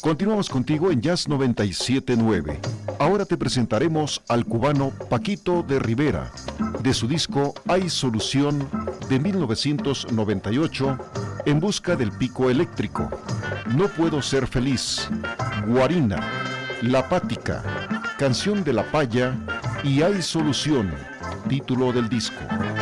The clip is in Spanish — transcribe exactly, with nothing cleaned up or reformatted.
Continuamos contigo en Jazz noventa y siete nueve. Ahora te presentaremos al cubano Paquito de Rivera, de su disco Hay Solución de mil novecientos noventa y ocho, En busca del pico eléctrico, No puedo ser feliz, Guarina, La Pática, Canción de la Paya y Hay Solución, título del disco.